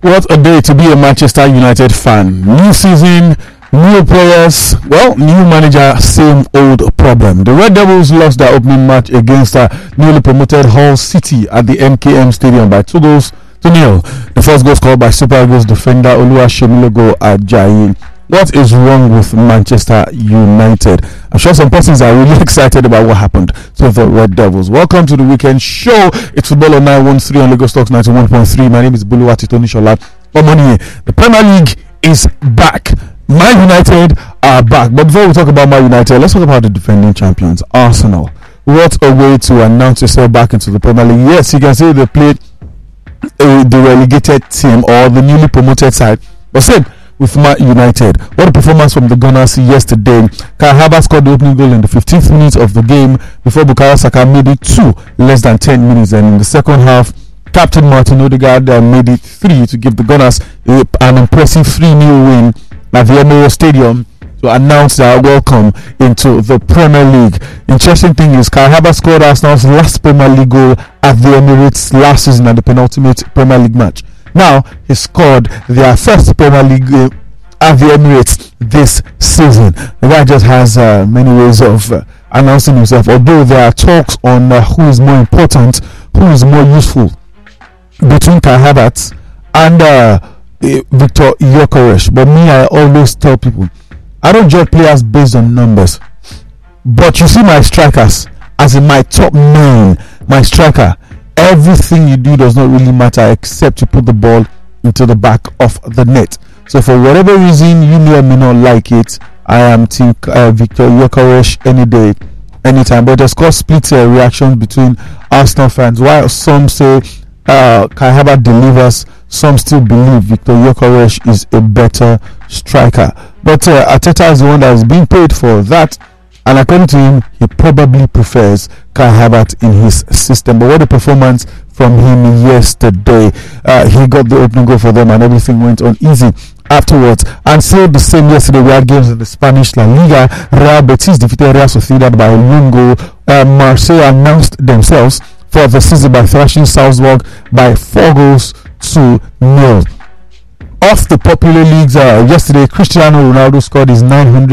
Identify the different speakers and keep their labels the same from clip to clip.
Speaker 1: What a day to be a Manchester United fan. New season, new players, new manager, same old problem. The Red Devils lost their opening match against newly promoted Hull City at the MKM Stadium by 2-0. The first goal scored by Super Eagles defender Oluwasemilogo Ajayi. What is wrong with Manchester United? I'm sure some persons are really excited about what happened to the Red Devils. Welcome to the weekend show. It's Football on 913 on Lagos Talks 91.3. My name is Buluwati Tonishola. The Premier League is back. Man United are back. But before we talk about Man United, let's talk about the defending champions, Arsenal. What a way to announce yourself back into the Premier League. Yes, you can say they played the relegated team or the newly promoted side. But same with Man United. What a performance from the Gunners yesterday. Kai Havertz scored the opening goal in the 15th minute of the game before Bukayo Saka made it 2 less than 10 minutes. And in the second half, Captain Martin Odegaard made it 3 to give the Gunners an impressive 3-0 win at the Emirates Stadium to announce their welcome into the Premier League. Interesting thing is, Kai Havertz scored Arsenal's last Premier League goal at the Emirates last season at the penultimate Premier League match. Now he scored their first Premier League game at the Emirates this season. The guy just has many ways of announcing himself, although there are talks on who is more important, who is more useful between Kai Havertz and Victor Gyökeres. But me, I always tell people, I don't judge players based on numbers. But you see my strikers, as in my top 9, my striker, everything you do does not really matter except you put the ball into the back of the net. So for whatever reason you may or may not like it, I am team Victor Gyökeres any day, anytime. But there's caused split reactions between Arsenal fans. While some say Kai Havertz delivers, some still believe Victor Gyökeres is a better striker. But Arteta is the one that is being paid for that, and according to him, he probably prefers Kai Havertz in his system. But what a performance from him yesterday. He got the opening goal for them and everything went on easy afterwards. And still the same yesterday, we had games in the Spanish La Liga. Real Betis defeated Real Sociedad by one goal. Marseille announced themselves for the season by thrashing Salzburg by 4-0. Off the popular leagues, yesterday Cristiano Ronaldo scored his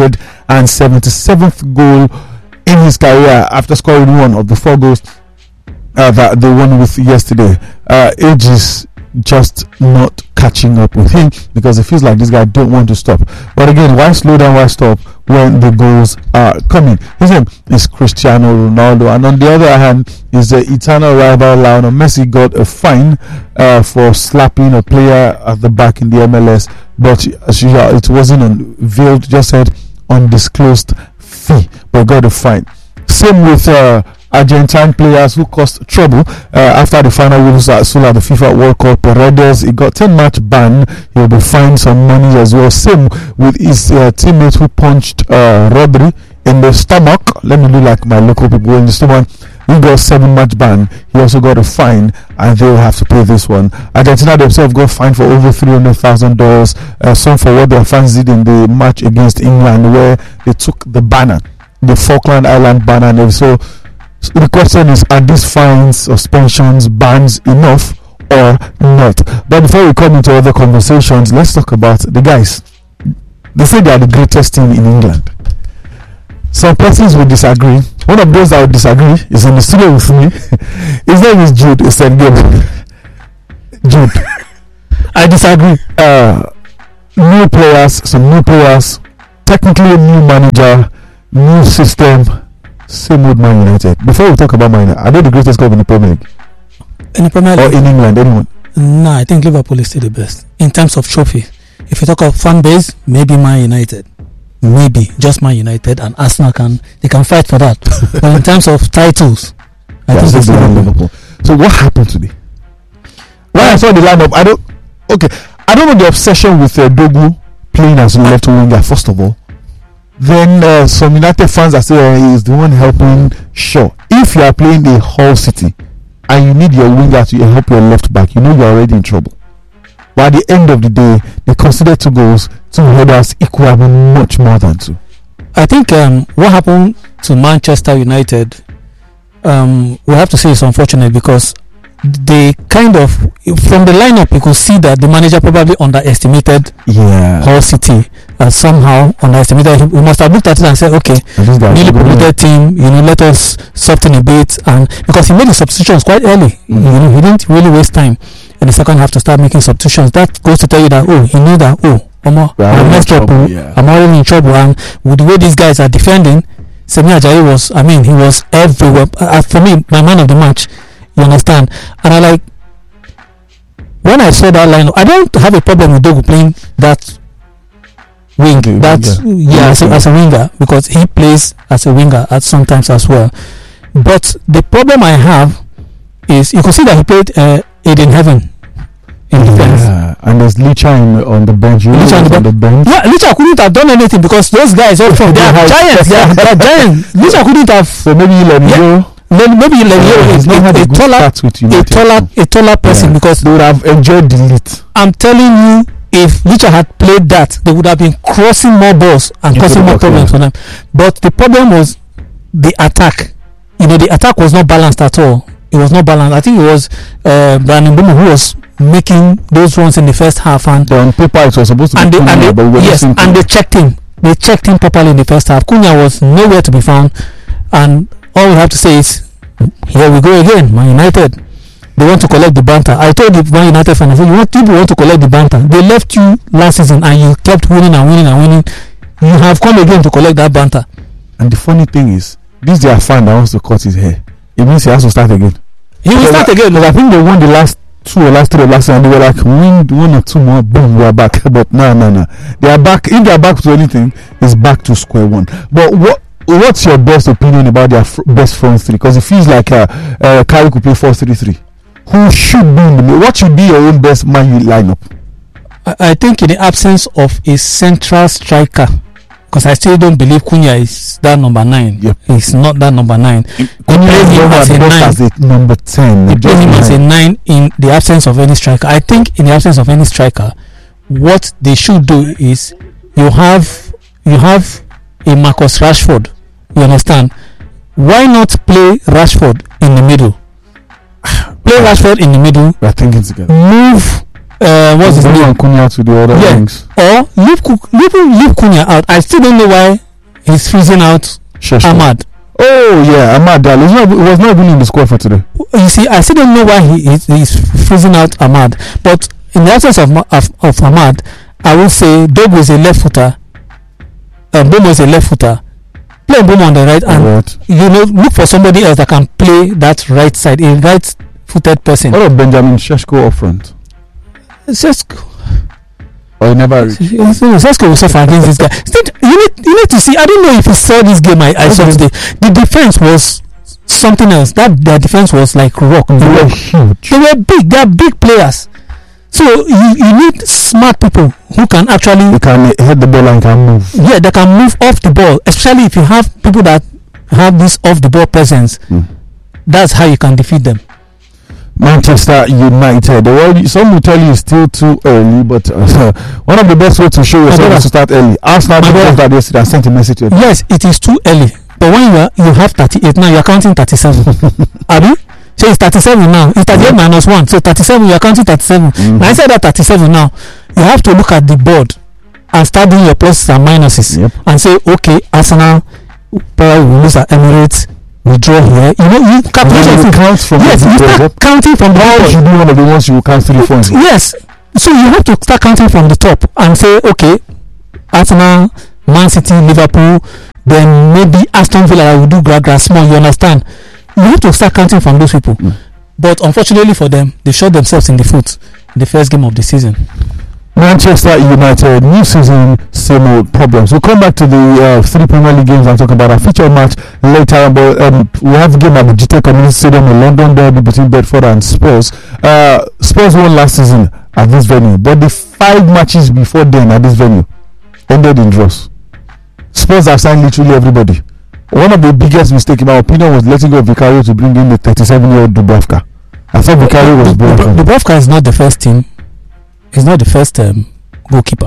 Speaker 1: 977th goal in his career after scoring one of the 4 goals that they won with yesterday. Age is just not catching up with him because it feels like this guy don't want to stop. But again, why slow down, why stop when the goals are coming? His name is Cristiano Ronaldo, and on the other hand is the eternal rival Lionel Messi got a fine for slapping a player at the back in the MLS, but as usual it wasn't unveiled, just said undisclosed fee, but got a fine. Same with Argentine players who caused trouble after the final rules at the FIFA World Cup. Paredes, he got 10-match ban. He will be fined some money as well. Same with his teammate who punched Rodri in the stomach. Let me do like my local people in the stomach. He got 7-match ban. He also got a fine, and they will have to pay this one. Argentina themselves got fined for over $300,000. Some for what their fans did in the match against England, where they took the banner, the Falkland Island banner. And so the question is, are these fines, suspensions, bans enough or not? But before we come into other conversations, let's talk about the guys. They say they are the greatest team in England. Some persons will disagree. One of those that will disagree is in the studio with me. His name is Jude Esengebo. Jude, I disagree. New players, some new players, technically a new manager, new system. Same with Man United. Before we talk about Man United, are they the greatest club in the Premier League?
Speaker 2: In the Premier League?
Speaker 1: Or in England, anyone?
Speaker 2: No, I think Liverpool is still the best. In terms of trophy, if you talk of fan base, maybe Man United. Maybe, just Man United, and Arsenal they can fight for that. But in terms of titles, I think it's
Speaker 1: Liverpool. So what happened today? When I saw the lineup, I don't know the obsession with Dogu playing as a left winger, first of all. Then some United fans are saying he is the one helping. Sure, if you are playing a Hull City and you need your winger to help your left back, you know you're already in trouble. But at the end of the day, they consider 2 goals, 2 headers equal much more than 2.
Speaker 2: I think what happened to Manchester United, we have to say it's unfortunate because they kind of, from the lineup, you could see that the manager probably underestimated Hull City. Somehow underestimated him. We must have looked at it and said, okay, newly promoted team, let us soften a bit, and because he made the substitutions quite early, he didn't really waste time in the second half to start making substitutions. That goes to tell you that he knew that I'm messed up. I'm already in trouble, and with the way these guys are defending, Semi Ajayi he was everywhere. For me, my man of the match. You understand? And when I saw that lineup, I don't have a problem with Dogu playing that wing. As a winger, because he plays as a winger at sometimes as well. But the problem I have is you can see that he played Aiden Heaven in defense.
Speaker 1: And there's Licha on the bench.
Speaker 2: On the bench. Yeah, Licha couldn't have done anything because those guys all from they are giants. They are giants. Licha couldn't have.
Speaker 1: So maybe maybe
Speaker 2: is a taller person, because
Speaker 1: they would have enjoyed the lead.
Speaker 2: I'm telling you, if Licha had played that, they would have been crossing more balls and causing more problems for them. But the problem was the attack. The attack was not balanced at all. It was not balanced. I think it was Brandon Mbeumo who was making those runs in the first half, and
Speaker 1: on paper it was supposed to be
Speaker 2: and they checked him. They checked him properly in the first half. Cunha was nowhere to be found, and all we have to say is, here we go again, Man United. They want to collect the banter. I told the Man United fans, people want to collect the banter. They left you last season and you kept winning and winning and winning. You have come again to collect that banter.
Speaker 1: And the funny thing is, this their fan that wants to cut his hair. It means he has to start again.
Speaker 2: He will start again.
Speaker 1: I think they won the last 2 or last 3 last year, and they were like, win 1 or 2 more, boom, we are back. But no. They are back. If they are back to anything, it's back to square one. But what's your best opinion about their best front three? Because it feels like Kari could play 4-3-3. Who should be in the middle? What should be your own best Man U lineup?
Speaker 2: I think in the absence of a central striker, because I still don't believe Cunha is that number 9.
Speaker 1: Yep.
Speaker 2: He's not that number 9.
Speaker 1: Cunha is as a number 10.
Speaker 2: He plays him as a 9 in the absence of any striker. I think in the absence of any striker, what they should do is you have a Marcus Rashford. You understand? Why not play Rashford in the middle? Play Rashford in the middle.
Speaker 1: We are thinking together.
Speaker 2: Move. What's his name?
Speaker 1: Cunha to the other wings.
Speaker 2: Or leave Cunha out. I still don't know why he's freezing out Ahmad.
Speaker 1: Oh yeah, Ahmad. It was not even in the squad for today.
Speaker 2: You see, I still don't know why he's freezing out Ahmad. But in the absence of Ahmad, I will say Dogu is a left footer. Mbeumo is a left footer. Play Mbeumo on the right, and look for somebody else that can play that right side, a right-footed person.
Speaker 1: What about Benjamin Sesko up front?
Speaker 2: Sesko.
Speaker 1: Or you never reach?
Speaker 2: Sesko will suffer against this guy. You need to see. I don't know if you saw this game I saw today. The defense was something else. Their defense was like rock.
Speaker 1: They were huge.
Speaker 2: They were big. They are big players. So you need smart people who can actually...
Speaker 1: They can hit the ball and can move.
Speaker 2: Yeah, they can move off the ball. Especially if you have people that have this off-the-ball presence. That's how you can defeat them.
Speaker 1: Manchester United. Well, some will tell you it's still too early, but one of the best ways to show yourself is to start early. Arsenal did that yesterday and sent a message to you.
Speaker 2: Yes, it is too early. But when you have 38 now, you're counting 37. Abi? So it's 37 now. It's 38 minus 1. So 37, you're counting 37. Now I said that 37 now. You have to look at the board and start doing your pluses and minuses. And say, okay, Arsenal probably will lose at Emirates. We draw here. You calculation
Speaker 1: counts from
Speaker 2: you start counting from the
Speaker 1: top. You do one of the ones you will count 3 points.
Speaker 2: Yes. So you have to start counting from the top and say, okay, Arsenal, Man City, Liverpool, then maybe Aston Villa will do grass small. You understand? You have to start counting from those people. But unfortunately for them, they shot themselves in the foot in the first game of the season.
Speaker 1: Manchester United, new season, same old problems. We'll come back to the 3 Premier League games and talk about our feature match later. But we have a game at the GT Community Stadium in London Derby between Bedford and Spurs. Spurs won last season at this venue, but the 5 matches before then at this venue ended in draws. Spurs have signed literally everybody. One of the biggest mistakes, in my opinion, was letting go of Vicario to bring in the 37-year-old Dubravka. I thought Vicario was broken.
Speaker 2: Dubravka is not the first team. He's not the first goalkeeper.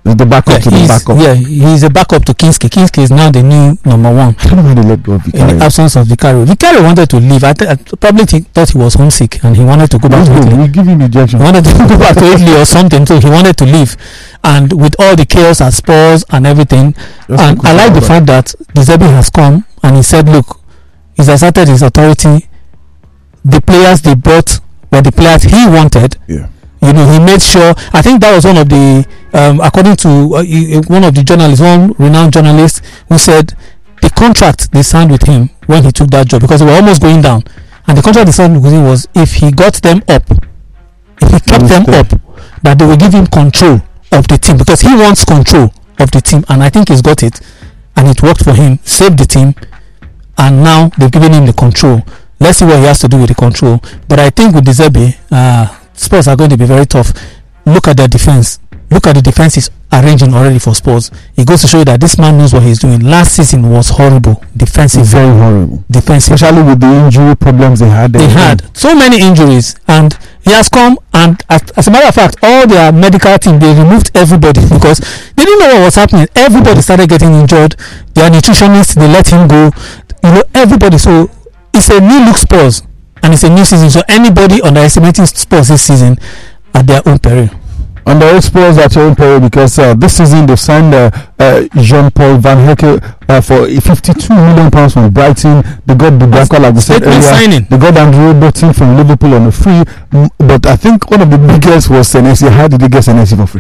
Speaker 1: The backup to the backup.
Speaker 2: Yeah, he's a backup to Kinsley. Kinsley is now the new number one.
Speaker 1: I don't know why they let go of Vicario.
Speaker 2: In the absence of Vicario. Vicario wanted to leave. I probably thought he was homesick and he wanted to go back to Italy.
Speaker 1: We give him ejection.
Speaker 2: He wanted to go back to Italy or something, so he wanted to leave. And with all the chaos at Spurs and everything, and I like the fact that De Zerbi has come and he said, look, he's asserted his authority. The players they brought were the players he wanted.
Speaker 1: Yeah.
Speaker 2: You know, he made sure. I think that was one of the, according to one of the journalists, one renowned journalist, who said the contract they signed with him when he took that job, because they were almost going down, and the contract they signed with him was if he got them up, if he kept them up, that they will give him control of the team, because he wants control of the team, and I think he's got it, and it worked for him, saved the team, and now they've given him the control. Let's see what he has to do with the control. But I think with De Zerbi, Spurs are going to be very tough. Look at their defense. Look at the defense he's arranging already for Spurs. It goes to show you that this man knows what he's doing. Last season was horrible. Defensive.
Speaker 1: Very horrible.
Speaker 2: Defensive.
Speaker 1: Especially with the injury problems they had.
Speaker 2: They had so many injuries, and he has come, and as a matter of fact, all their medical team, they removed everybody because they didn't know what was happening. Everybody started getting injured. Their nutritionists, they let him go. You know, everybody. So it's a new look Spurs. And it's a new season, so anybody underestimating Spurs this season at their own peril.
Speaker 1: Under Spurs at your own peril, because this season they've signed Jean-Paul Van Hecke for £52 million from Brighton. They got Dubravka, like we said earlier.
Speaker 2: Signing.
Speaker 1: They got Andrew Robertson from Liverpool on a free. But I think one of the biggest was Senesi. How did they get Senesi for free?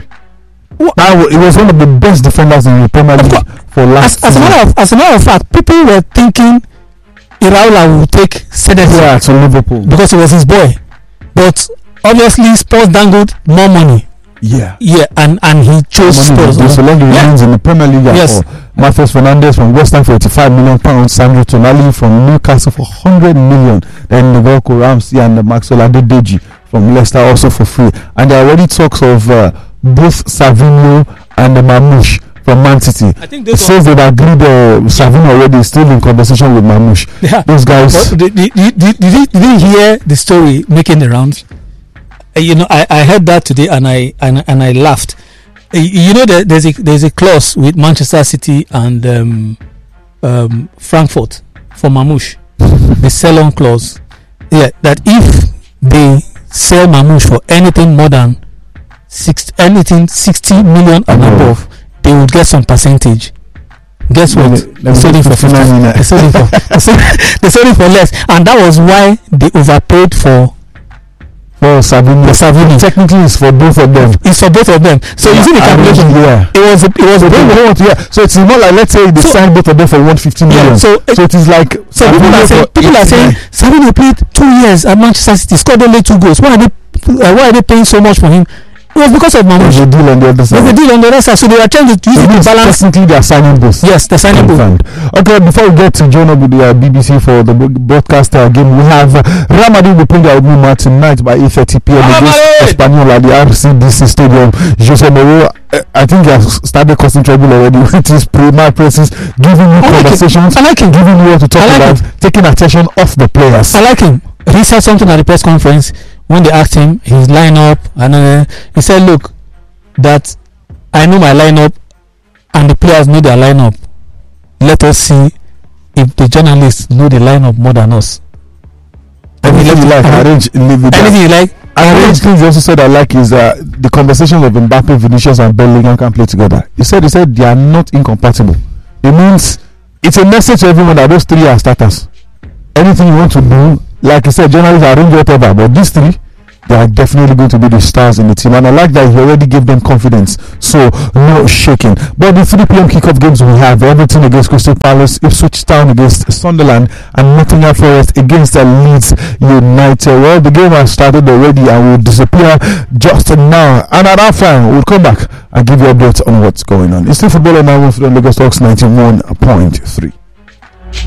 Speaker 1: It was one of the best defenders in the Premier League for last season.
Speaker 2: As a matter of fact, people were thinking Iraola will take Senesi
Speaker 1: to Liverpool
Speaker 2: because he was his boy, but obviously Spurs dangled more money.
Speaker 1: Yeah,
Speaker 2: and he chose Spurs.
Speaker 1: So long he remains in the Premier League.
Speaker 2: Yes.
Speaker 1: Matheus Fernandes from West Ham for £85 million. Sandro Tonali from Newcastle for £100 million. Then Ngozi Ramsey and Maxwell Adedeji from Leicester also for free. And there are already talks of both Savinho and Mamouche from Man City.
Speaker 2: I think
Speaker 1: it says they've agreed. Savinho already still in conversation with Mamouche.
Speaker 2: Yeah.
Speaker 1: Those guys.
Speaker 2: Did you hear the story making the rounds? You know, I heard that today and I laughed. You know, there's a clause with Manchester City and Frankfurt for Mamouche, the sell-on clause. Yeah, that if they sell Mamouche for anything more than 60 million and above, they would get some percentage. Guess what? They sold it for 50. They sold it for less, and that was why they overpaid for Savinho.
Speaker 1: Technically, it's for both of them.
Speaker 2: It's for both of them. So you see the calculation.
Speaker 1: Yeah.
Speaker 2: It was.
Speaker 1: So it's more like, let's say they signed both of them for 150 million.
Speaker 2: So it is like. So people are saying Savinho played 2 years at Manchester City, scored only 2 goals. Why are they paying so much for him? It was because of Mamouche.
Speaker 1: There's a deal on the other side.
Speaker 2: So they are trying to use it to balance.
Speaker 1: Technically, they are signing both.
Speaker 2: Yes, they're signing both.
Speaker 1: Okay, before we get to join up with the BBC for the broadcast game, we have Real Madrid will play their opening match tonight by 8:30 p.m. against Espanyol at the RCDC Stadium. Jose Mourinho, I think he has started causing trouble already with his pre-match presses, giving you conversations. I like him. Giving you what to talk about, taking attention off the players.
Speaker 2: I like him. He said something at the press conference when they asked him his lineup, and he said, "Look, that I know my lineup, and the players know their lineup. Let us see if the journalists know the lineup more than us."
Speaker 1: Anything you like, arrange.
Speaker 2: Anything you like.
Speaker 1: Arrange things. He also said I like is the conversation of Mbappe, Vinicius, and Bellingham can play together. He said they are not incompatible. It means it's a message to everyone that those three are starters. Anything you want to do, like I said, journalists arrange whatever, but these three, they are definitely going to be the stars in the team, and I like that he already gave them confidence, so no shaking. But the 3 p.m. kickoff games we have: Everton against Crystal Palace, Ipswich Town against Sunderland, and Nottingham Forest against Leeds United. Well, the game has started already and will disappear just now, and at that time we'll come back and give you updates on what's going on. It's still football on 913 Lagos Talks 91.3.